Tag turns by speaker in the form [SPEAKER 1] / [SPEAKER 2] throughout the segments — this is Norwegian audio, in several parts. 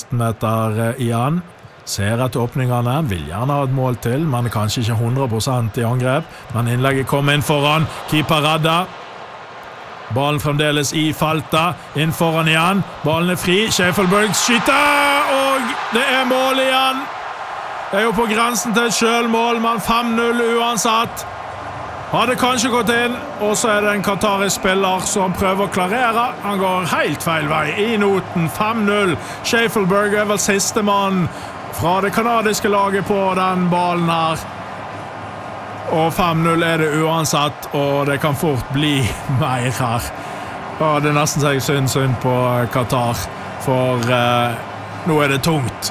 [SPEAKER 1] 16 meter igjen. Ser etter åpningene, vil gjerne ha et mål til, men kanskje ikke 100% i angrep. Men innlegget kom inn foran, keeper redder. Ballen fremdeles i feltet, inn foran igjen. Ballen fri, Schaefelberg skyter, og det mål igjen. Det jo på grensen til et selvmål, men 5-0 uansett. Hadde kanskje gått inn, og så det en qatarisk spiller som prøver å klarere. Han går helt feil vei i noten, 5-0. Schaefelberg vel siste mann fra det kanadiske laget på den ballen her. Og 5-0 det uansett, og det kan fort bli mer her. Og det nesten seg synd på Qatar, for nå det tungt.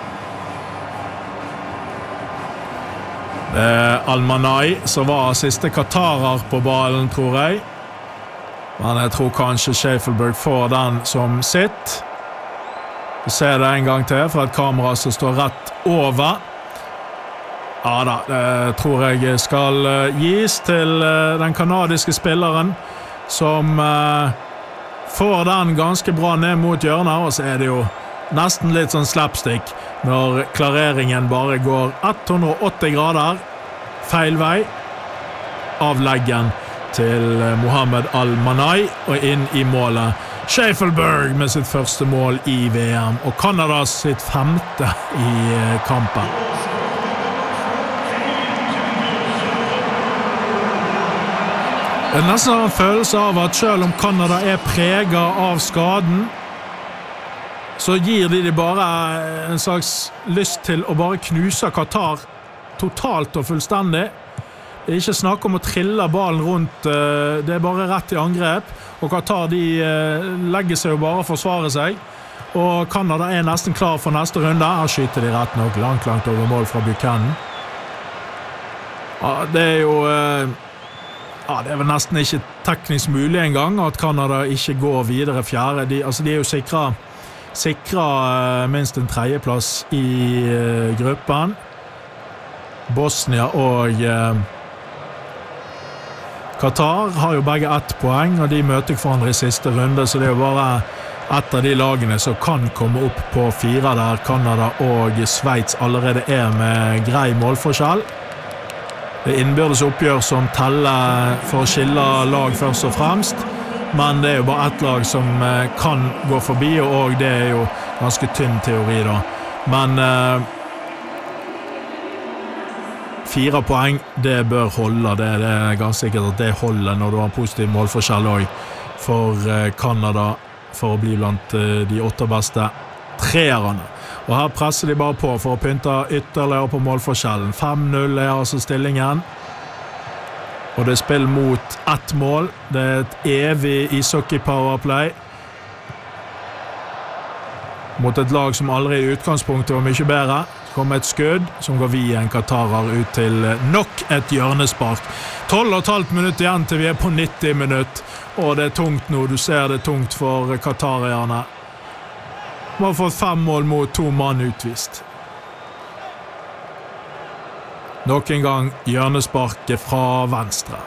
[SPEAKER 1] Al-Manai, som var siste qatarer på ballen, tror jeg. Men jeg tror kanskje Schaefelberg får den som sitt. Vi ser det en gang til, for et kamera som står rett over. Ja da, det tror jeg skal gis til den kanadiske spilleren, som får den ganske bra ned mot hjørnet, og så det jo nesten litt sånn slapstick når klareringen bare går 180 grader feil vei av leggen til Mohammed Al-Manai og inn i målet. Schaefelberg med sitt første mål i VM og Kanadas sitt 5. i kampen. Det nesten en følelse av at selv om Kanada preget av skaden, så gir de bare en slags lyst til å bare knuse Qatar totalt og fullstendig. Det ikke snakk om å trille ballen rundt, det bare rett i angrep, og Qatar de legger seg jo bare å forsvare seg, og Kanada nesten klar for neste runde. Her skyter de rett nok langt over mål fra Buchanan. Ja, det jo det vel nesten ikke teknisk mulig en gang at Kanada ikke går videre fjerde. De jo sikra minst en tredjeplass i gruppen. Bosnia og Qatar har jo begge 1 poeng, og de møter hverandre i siste runde, så det jo bare et av de lagene som kan komme opp på 4 der Kanada og Sveits allerede med grei målforskjell. Det innbyrdes oppgjør som teller for å skille lag først og fremst, men det jo bare ett lag som kan gå forbi, og det jo ganske tynn teori da. Men 4 poeng, det bør holde. Det ganske sikkert at det holder når du har positiv målforskjell også for Kanada for å bli blant de 8 beste treerne. Og her presser de bare på for å pynte ytterligere på målforskjellen. 5-0 altså stillingen. Og det spill mot 1 mål. Det et evig ishockey powerplay. Mot et lag som aldri i utgangspunktet var mye bedre. Så kommer et skudd som går via en qatarer ut til nok et hjørnespark. 12,5 minutter igjen til vi på 90 minutter. Og det tungt nå. Du ser det tungt for qatarierne. Man har fått 5 mål mot 2 mann utvist. Nok en gang hjørnesparket fra venstre.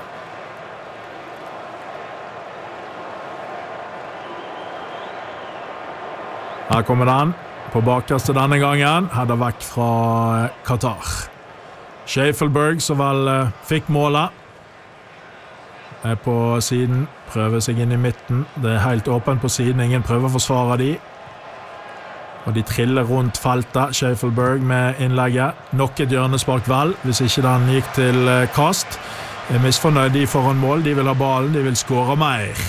[SPEAKER 1] Her kommer den. På bakerste denne gangen. Header vekk fra Qatar. Schaefelberg, som vel fikk målet. På siden. Prøver seg inn i midten. Det helt åpent på siden. Ingen prøver å forsvare de. Og de triller rundt feltet, Schaefelberg med innlegget. Nok et hjørnespark vel, hvis ikke den gikk til kast. Misfornøyd de foran mål, de vil ha ballen, de vil skåre mer.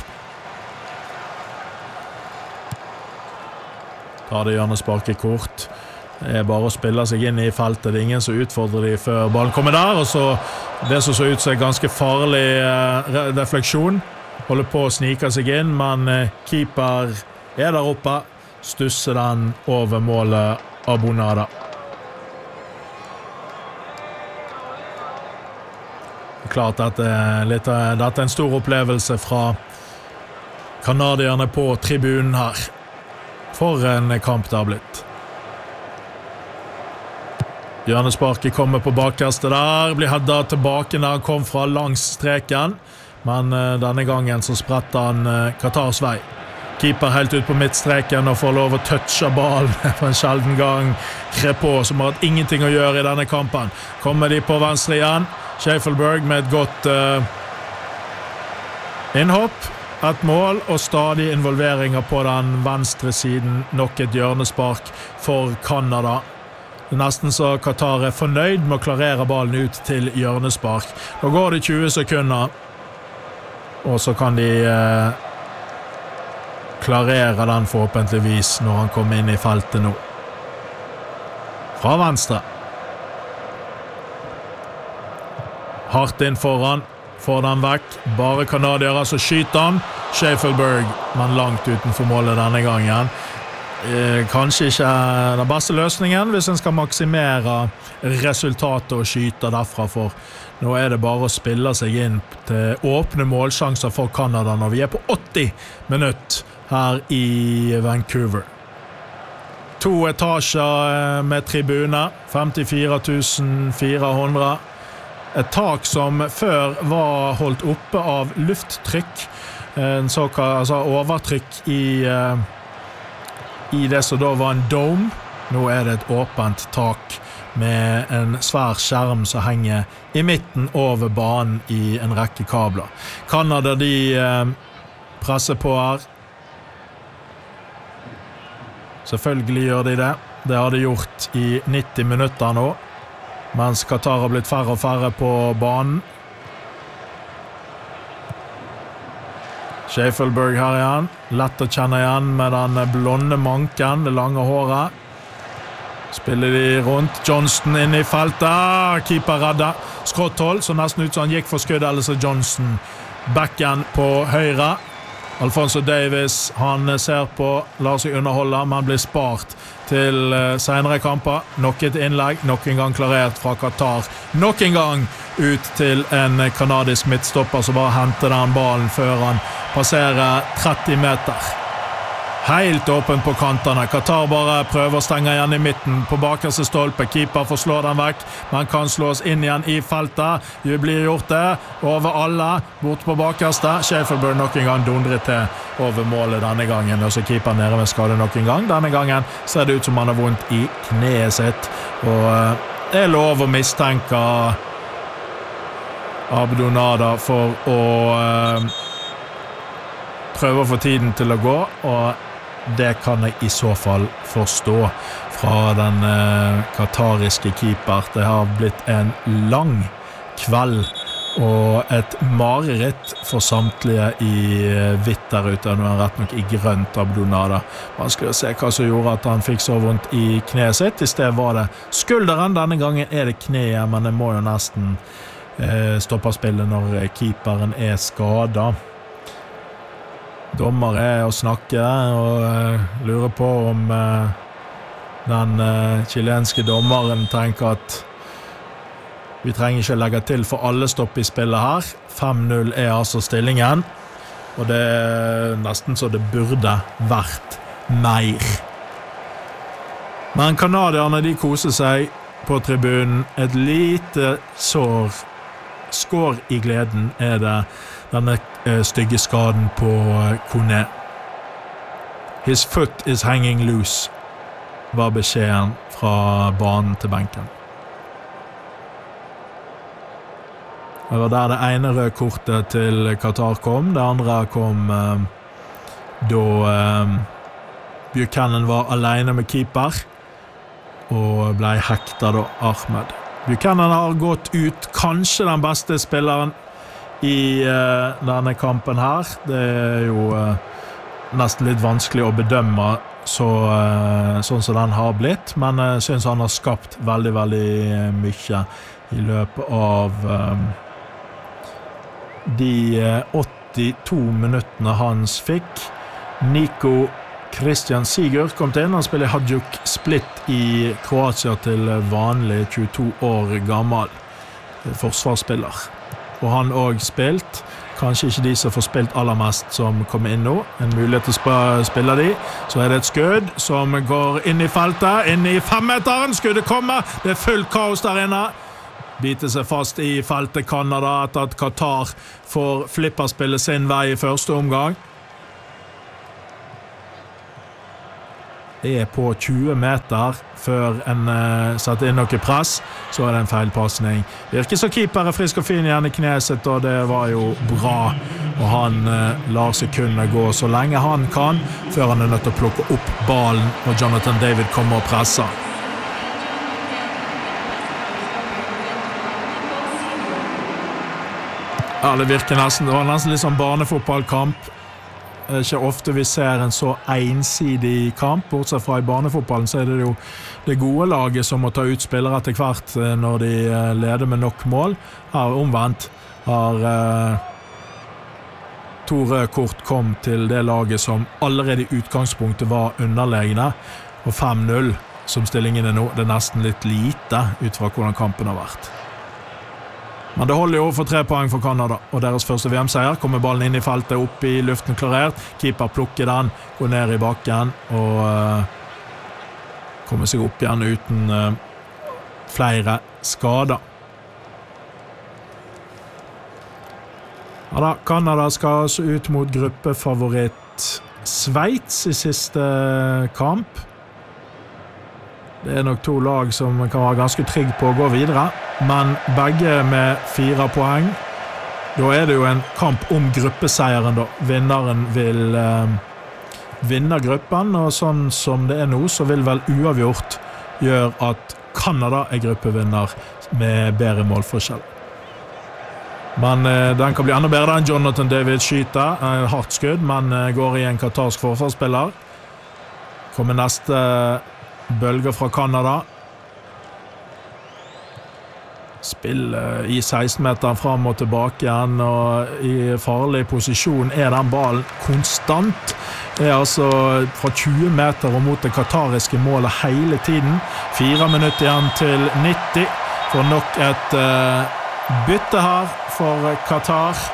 [SPEAKER 1] Tar det hjørnesparket kort. Det bare å spille seg inn i feltet, det ingen som utfordrer de før ballen kommer der. Og så det som så ut som ganske farlig refleksjon. Holder på å snike seg inn, men keeper der oppe. Stusser den over målet Abonada. Klart at dette en stor opplevelse fra kanadierne på tribunen her. For en kamp det har blitt. Hjørnesparket kommer på bakerste der, blir headet tilbake når han kom fra langs streken, men denne gangen så spretter han Qatars vei. Keeper helt ut på midtstreken og får lov å touche ballen på en sjelden gang. Crépeau, som har hatt ingenting å gjøre i denne kampen. Kommer de på venstre igjen. Schaefelberg med et godt innhopp. Et mål og stadig involveringer på den venstre siden. Nok et hjørnespark for Kanada. Det nesten så Qatar fornøyd med å klarere ballen ut til hjørnespark. Nå går det 20 sekunder, og så kan de klarere den forhåpentligvis når han kommer inn i feltet nå. Fra venstre. Hardt inn foran, får den vekk. Bare kanadiere, så skyter han. Schaefelberg, men langt utenfor målet denne gangen. Kanskje ikke den beste løsningen hvis en skal maksimere resultatet og skyte derfra, for nå det bare å spille seg inn til åpne målsjanser for Kanada når vi på 80 minutter her i Vancouver. 2 etasjer med tribune, 54 400. Et tak som før var holdt oppe av lufttrykk, en såkalt overtrykk i det som da var en dome. Nå det et åpent tak med en svær skjerm som henger i midten over banen i en rekke kabler. Kanada, de presser på her. Selvfølgelig gjør de det. Det har de gjort i 90 minutter nå, mens Qatar har blitt færre og færre på banen. Schaefelberg her igjen. Lett å kjenne igjen med den blonde manken, det lange håret. Spiller de rundt. Johnston inn i feltet. Keeper redder. Skråtthold, så nesten ut som han gikk for skudd, ellers Johnson. Backen på høyre. Alfonso Davis, han ser på, lar seg underholde, men blir spart til senere kamper. Nok et innlegg, nok en gang klarert fra Qatar. Nok en gang ut til en kanadisk midtstopper som bare henter den ballen før han passerer 30 meter. Helt åpen på kantene. Qatar bare prøver å stenge igjen i midten på bakerste stolpe. Keeper får slå den vekk, men kan slås inn igjen i feltet. Det blir gjort det over alle, bort på bakerste. Schaefelberg nok en gang dundret til over målet denne gangen, og så keeper nede med skade nok en gang. Denne gangen ser det ut som han har vondt i kneet sitt, og det lov å mistenke Abdonada for å prøve å få tiden til å gå, og det kan jeg i så fall forstå fra den qatariske keeper. Det har blitt en lang kveld og et mareritt for samtlige i hvitt der ute. Nå rett nok i grønt Abdonada. Vanskelig å se hva som gjorde at han fikk så vondt i kneet sitt. I sted var det skulderen. Denne gangen det kneet, men det må jo nesten stoppe spillet når keeperen skadet. Dommer å snakke og lurer på om den chilenske dommeren tenker at vi trenger ikke legge til for alle stopp i spillet her. 5-0 altså stillingen, og det nesten så det burde vært mer. Men kanadierne, de koser seg på tribunen. Et lite skår i gleden det denne stygge skaden på Kone. His foot is hanging loose, var beskjeden fra banen til benken. Det var der det ene røde kortet til Qatar kom. Det andre kom da Buchanan var alene med keeper og ble hektet da, Ahmed. Buchanan har gått ut, kanskje den beste spilleren i denne kampen her. Det jo nesten litt vanskelig å bedømme sånn som den har blitt, men jeg synes han har skapt veldig, veldig mye i løpet av de 82 minuttene hans fikk. Nico Christian Sigurd kom til inn. Han spiller Hajduk Split i Kroatia til vanlig 22 år gammel forsvarsspiller. Og han også spilt, kanskje ikke de som får spilt aller mest som kommer inn nå, en mulighet til å spille de. Så det et skudd som går inn i feltet, inn i 5-meteren, skuddet kommer, det full kaos der inne. Biter seg fast i feltet Kanada etter at Qatar får flipperspille sin vei i første omgang. på 20 meter før en satt inn noe press, så det en feilpassning. Virker så keeper frisk og fin igjen i kneset, og det var jo bra. Og han lar sekundene gå så lenge han kan, før han nødt til å plukke opp ballen, og Jonathan David kommer og presser. Ja, det virker nesten, det var nesten litt sånn barnefotballkamp. Det ikke ofte vi ser en så ensidig kamp, bortsett fra i barnefotballen så det jo det gode laget som må ta ut spillere etter hvert når de leder med nok mål. Her omvendt har to røde kort kom til det laget som allerede i utgangspunktet var underlegne, og 5-0 som stillingen nå, det nesten litt lite ut fra hvordan kampen har vært. Men det holder jo for 3 poeng for Kanada, og deres første VM-seier. Kommer ballen inn i feltet, opp i luften klarert. Keeper plukker den, går ned i bakken, og kommer seg opp igjen uten flere skader. Ja da, Kanada skal altså ut mot gruppefavoritt Sveits i siste kamp. Det nok 2 lag som kan være ganske trygg på å gå videre, men begge med 4 poeng. Da det jo en kamp om gruppeseieren da. Vinneren vil vinne gruppen, og sånn som det nå, så vil vel uavgjort gjøre at Kanada gruppevinner med bedre målforskjell. Men den kan bli enda bedre enn Jonathan David skyter. Hardt skudd, men går i en katarsk forsvarsspiller. Kommer neste bølger fra Kanada. Spiller i 16-meteren frem og tilbake igjen, og i farlig posisjon den ballen konstant. Det altså fra 20 meter og mot det katariske målet hele tiden. 4 minutter igjen til 90. For nok et bytte her for Qatar.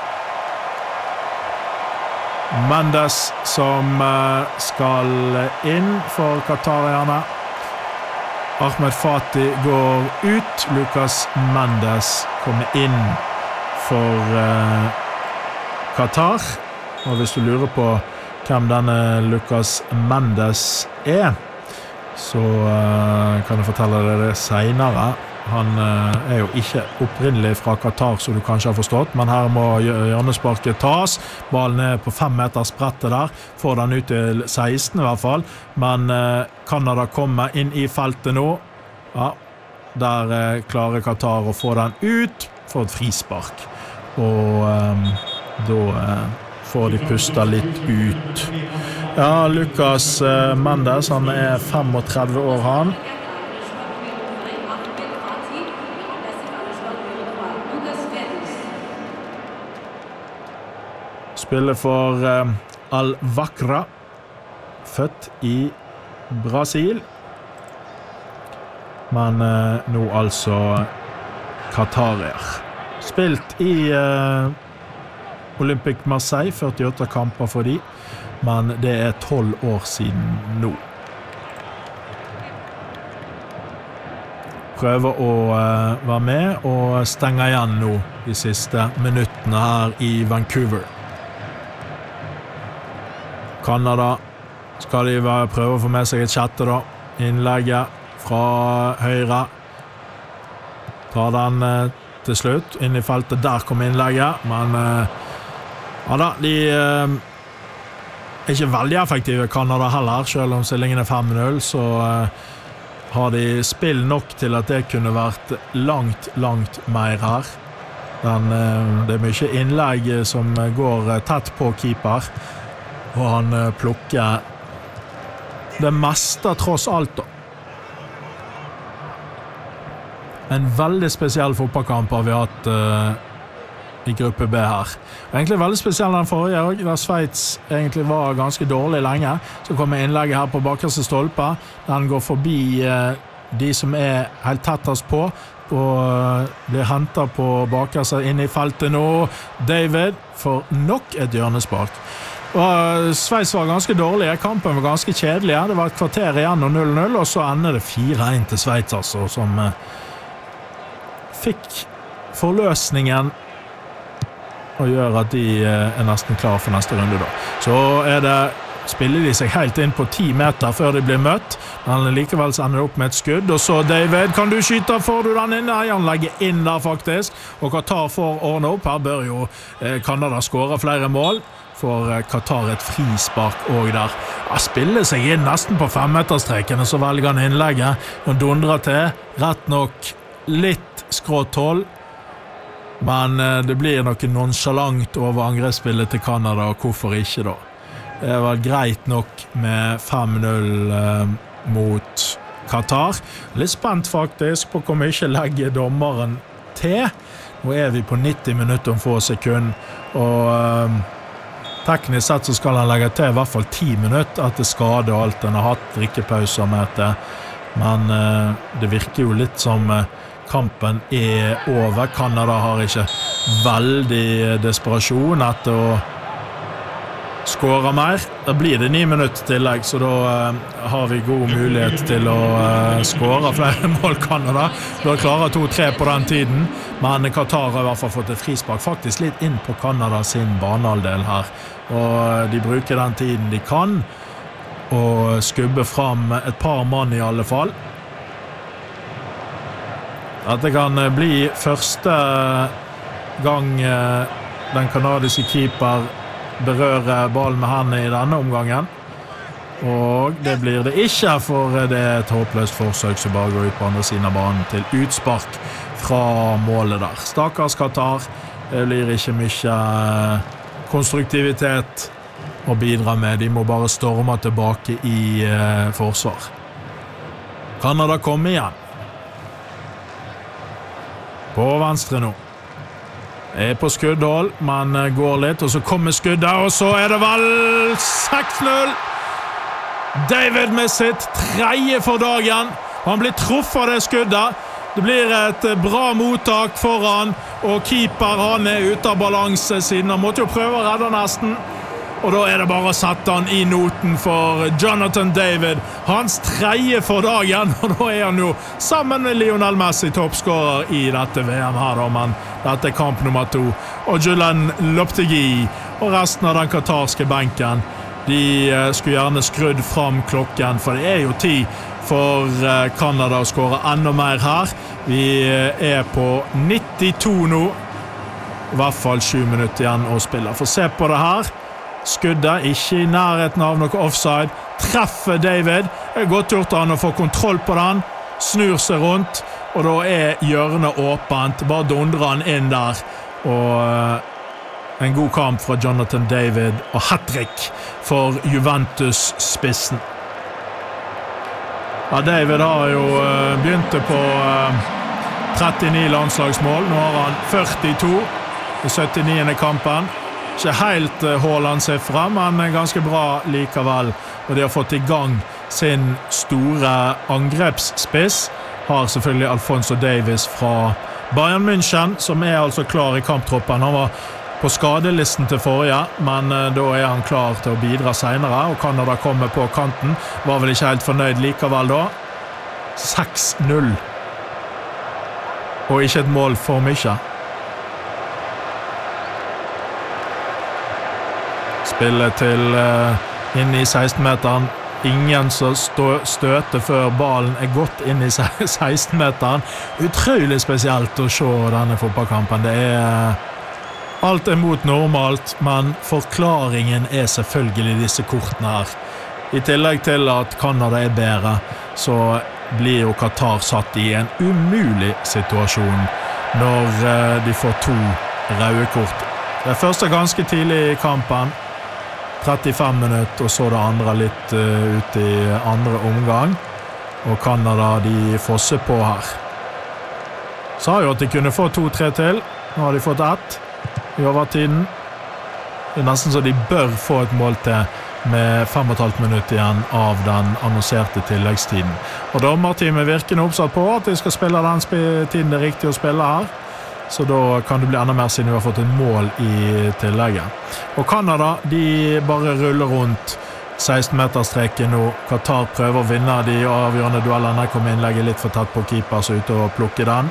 [SPEAKER 1] Mendes som skal inn for Qatarierne. Ahmed Fati går ut. Lucas Mendes kommer inn for Qatar. Og hvis du lurer på hvem denne Lucas Mendes så kan jeg fortelle deg det senere. Han jo ikke opprinnelig fra Qatar, som du kanskje har forstått, men her må hjørnesparket tas. Ballen på 5 meter sprettet der, får den ut til 16 i hvert fall, men Kanada kommer inn i feltet nå. Ja, der klarer Qatar å få den ut for et frispark, og da får de pusta litt ut. Ja, Lucas Mendes, han 35 år han. Spiller for Al-Wakra, født i Brasil, men nå altså Qatarier. Spilt i Olympique Marseille, 48 kamper for de, men det 12 år siden nå. Prøver å være med og stenge igjen nå de siste minuttene her i Vancouver. Kanada skal de prøve å få med seg et sjette da. Innlegget fra høyre. Tar den til slutt inn i feltet. Der kom innlegget, men ja da, de ikke veldig effektive Kanada heller, selv om stillingen 5-0, så har de spill nok til at det kunne vært langt mer her. Det mye innlegg som går tett på keeper, og han plukker det meste tross alt da. En veldig spesiell fotballkamp har vi hatt i gruppe B her. Egentlig veldig spesiell den forrige, der Sveits egentlig var ganske dårlig lenge. Så kommer innlegget her på bakerste stolpe. Den går forbi de som helt tettest på, og blir hentet på bakerste inn i feltet nå. David får nok et hjørnespark. Og Sveits var ganske dårlig, kampen var ganske kjedelig. Det var et kvarter igjen og 0-0, og så ender det 4-1 til Sveits, altså, som fikk forløsningen og gjør at de nesten klar for neste runde da. Så det spiller de seg helt inn på 10 meter før de blir møtt, men likevel ender det opp med et skudd, og så David, kan du skyte, får du den inn? Nei, han legger inn der faktisk, og Qatar får ordne opp. Her bør jo Canada skåre flere mål, for Qatar et frispark også der. Han spiller seg inn nesten på 5-meterstreken, og så velger han innlegget, og dundrer til, rett nok litt skrått hold, men det blir noe nonchalant over angrepsspillet til Canada, og hvorfor ikke da? Det var greit nok med 5-0 mot Qatar. Litt spent faktisk på hvor mye legger dommeren til. Nå vi på 90 minutter om få sekunder, og teknisk sett så skal han legge til i hvert fall 10 minutter etter skade og alt. Han har hatt drikkepauser med det, men det virker jo litt som kampen over. Canada har ikke veldig desperasjon etter å skåre mer. Da blir det 9 minutter tillegg, så da har vi god mulighet til å skåre flere mål Canada. Da klarer 2-3 på den tiden, men Qatar har i hvert fall fått et frispark faktisk litt inn på Canada sin banehalvdel her, og de bruker den tiden de kan og skubber fram et par mann i alle fall. Dette kan bli første gang den kanadiske keeper berører ballen med hendene i denne omgangen, og det blir det ikke, for det et håpløst forsøk som bare går ut på andre siden av banen til utspark fra målet der. Stakkars Qatar, det blir ikke mye konstruktivitet å bidra med, de må bare storme tilbake i forsvar. Canada kommer igjen på venstre nå. På skuddhold, men går litt, og så kommer skuddet, og så det vel 6-0. David med sitt 3. for dagen. Han blir truffet av det skuddet. Det blir et bra mottak foran, og keeper han ute av balanse siden. Han måtte jo prøve å redde nesten. Og da det bare å sette han i noten for Jonathan David. Hans 3. for dagen, og da han jo sammen med Lionel Messi toppskårer i dette VM her da, men dette kamp nummer 2. Og Julian Lopetegui og resten av den katarske benken, de skulle gjerne skrudd fram klokken, for det jo tid for Canada å skåre enda mer her. Vi på 92 nå, i hvert fall 7 minutter igjen å spille. For se på det her. Skuddet, ikke i nærheten av noe offside, treffer David. Det godt gjort han å få kontroll på den, snur seg rundt, og da hjørnet åpent, bare dundrer han inn der, og en god kamp fra Jonathan David, og hat-trick for Juventus-spissen. Ja, David har jo begynt på 39 landslagsmål, nå har han 42 i 79. kampen. Ikke helt Haaland-siffra, men ganske bra likevel. Og de har fått i gang sin store angrepsspiss. Har selvfølgelig Alphonso Davies fra Bayern München, som altså klar i kamptroppen. Han var på skadelisten til forrige, men da han klar til å bidra senere, og Canada kommer på kanten. Var vel ikke helt fornøyd likevel da. 6-0. Og ikke et mål for mye. Spillet til inn i 16-meteren. Ingen som støter før ballen gått inn i 16-meteren. Utrolig spesielt å se denne fotballkampen. Det alt mot normalt, men forklaringen selvfølgelig disse kortene her. I tillegg til at Canada bedre, så blir jo Qatar satt i en umulig situasjon når de får 2 røde kort. Det første ganske tidlig i kampen, 35 minutter, og så det andre litt ut i andre omgang, og Canada de fosser på her. Sa jo at de kunne få 2-3 til, nå har de fått 1 i overtiden. Det nesten så de bør få et mål til med 5,5 minutter igjen av den annonserte tilleggstiden. Og dommerteamet virker nå oppsatt på at de skal spille den tiden det riktig å spille her. Så da kan det bli enda mer siden vi har fått et mål i tillegget. Og Canada, de bare ruller rundt 16-meterstreken nå. Qatar prøver å vinne de avgjørende duellene. Her kommer innlegget litt for tett på keeper, så ute og plukke den.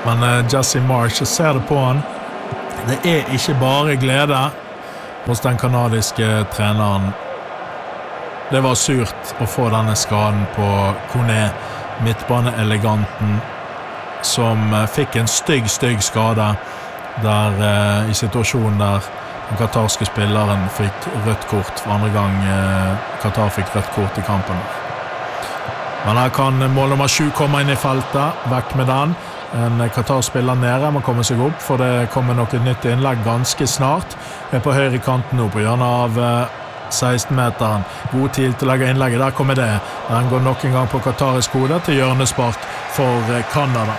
[SPEAKER 1] Men Jesse Marsh, jeg ser det på han. Det ikke bare glede hos den kanadiske treneren. Det var surt å få denne skaden på Kone, midtbaneeleganten, som fikk en stygg skade der, i situasjonen der den katarske spilleren fikk rødt kort for andre gang Katar fikk rødt kort i kampen. Men her kan mål nummer 7 komme inn i feltet, vekk med den. En Katar-spiller nede må komme seg opp, for det kommer nok et nytt innlegg ganske snart. Det på høyre kanten nå, på hjørnet av 16-meteren. God tid til å legge innlegget, der kommer det. Den går nok en gang på katarisk hode til hjørnespark for Kanada.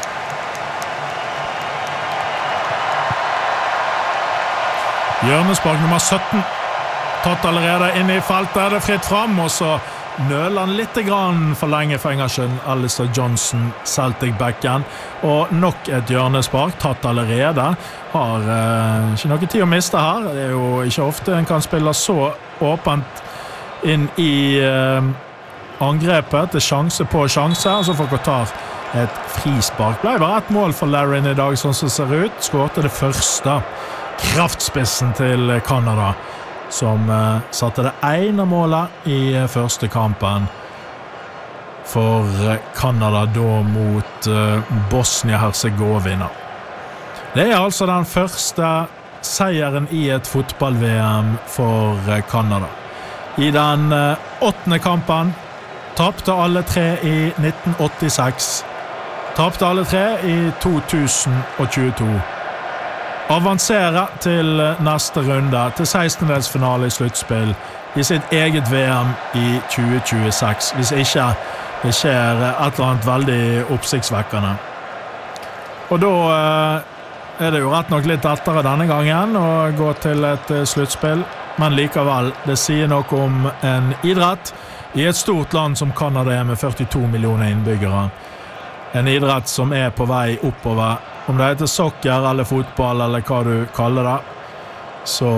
[SPEAKER 1] Hjørnespark nummer 17. Tatt allerede inn i feltet, det fritt frem, og så nøler han litt grann for lenge for Engersjøen, Alistair Johnson, Celtic-backen, og nok et hjørnespark, tatt allerede. Har ikke noe tid å miste her. Det jo ikke ofte en kan spille så åpent inn i angrepet, til sjanse på sjanse, og så får Qatar et frispark. Ble bare et mål for Larin i dag, sånn som det ser ut. Skårte det første kraftspissen til Kanada, som satte det ene målet i første kampen for Kanada da mot Bosnia-Herzegovina. Det altså den første seieren i et fotball-VM for Kanada. I den 8. kampen tapte alle 3 i 1986. Tapte alle 3 i 2022. Avansere til neste runde, til 16-delsfinale i sluttspill i sitt eget VM i 2026, hvis ikke det skjer et eller annet veldig oppsiktsvekkende. Og da det jo rett nok litt lettere denne gangen å gå til et sluttspill, men likevel, det sier noe om en idrett i et stort land som Kanada med 42 millioner innbyggere. En idrett som på vei oppover. Om det heter soccer eller fotball eller hva du kaller det, så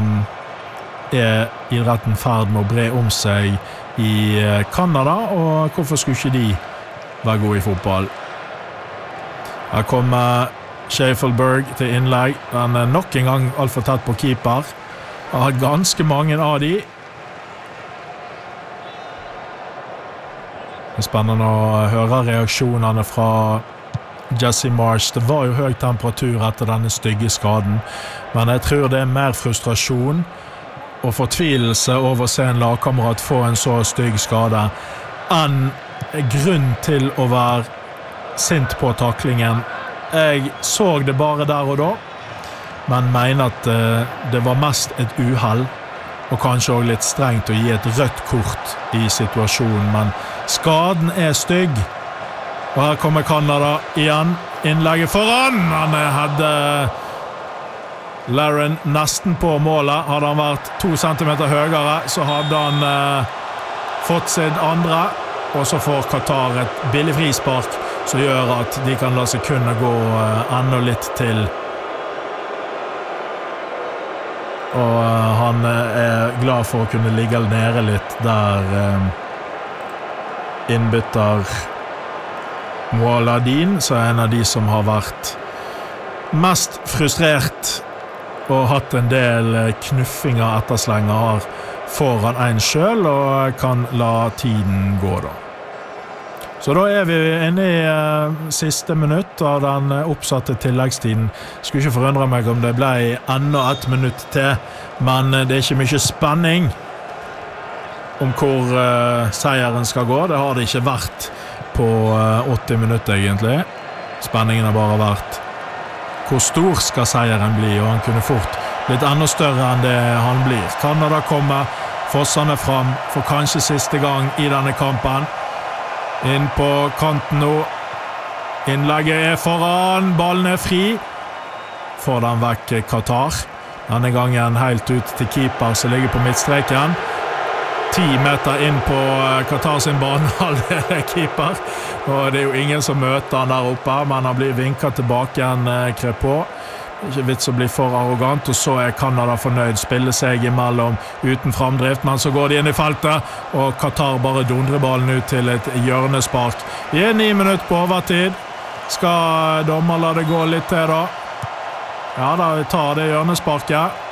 [SPEAKER 1] idretten ferd med å bre om seg i Kanada, og hvorfor skulle ikke de være gode i fotball? Her kommer Schaefelberg til innlegg. Den nok en gang alt for tett på keeper. Har ganske mange av de. Det spennende å høre reaksjonene fra Jesse Marsh. Det var jo høy temperatur etter denne stygge skaden, men jeg tror det mer frustrasjon og fortvilelse over å se en lagkamerat få en så stygg skade enn grunn til å være sint på taklingen. Jeg så det bare der og da, men mener at det var mest et uhell, og kanskje også litt strengt å gi et rødt kort i situasjonen, men skaden stygg. Og her kommer Kanada igjen. Innlegget foran. Han hadde Larin nesten på målet. Hadde han vært 2 centimeter høyere, så hadde han fått sitt andre. Og så får Qatar et billig frispark, som gjør at de kan la seg kunne gå enda litt til. Og han glad for å kunne ligge nede litt der innbytter Moualadin, så en av de som har vært mest frustrert og hatt en del knuffinger etterslenger har foran en selv og kan la tiden gå da. Så da vi inne i siste minutt av den oppsatte tilleggstiden. Skulle ikke forundre meg om det ble enda et minutt til, men det ikke mye spenning om hvor seieren skal gå. Det har det ikke vært på 80 minutter egentlig. Spenningen har bare vært hvor stor skal seieren bli, og han kunne fort blitt enda større enn det han blir. Kanada kommer fossende fram for kanskje siste gang i denne kampen. Inn på kanten nå. Innlegget foran, ballen fri. Får den vekk Qatar. Denne gangen helt ut til keeper som ligger på midtstreken. 10 meter inn på Qatar sin banehalvdel keeper, og det jo ingen som møter han der oppe, men han blir vinket tilbake igjen Crépaux. Ikke vits å bli for arrogant, og så Kanada fornøyd, spille seg imellom uten framdrift, men så går de inn i feltet, og Qatar bare dundrer ballen ut til et hjørnespark. Vi 9 minutter på overtid. Skal dommer la det gå litt til da? Ja da, vi tar det hjørnesparket.